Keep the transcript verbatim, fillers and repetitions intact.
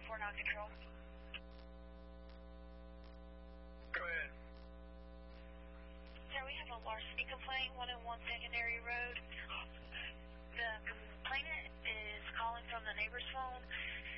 four nine control. Go ahead. Sir, we have a larceny complaint, one oh one Secondary Road. The complainant is calling from the neighbor's phone,